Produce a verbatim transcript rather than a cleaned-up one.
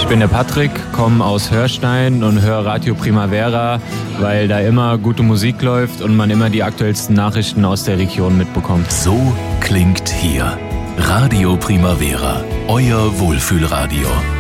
bin der Patrick, komme aus Hörstein und höre Radio Primavera, weil da immer gute Musik läuft und man immer die aktuellsten Nachrichten aus der Region mitbekommt. So klingt hier Radio Primavera, euer Wohlfühlradio.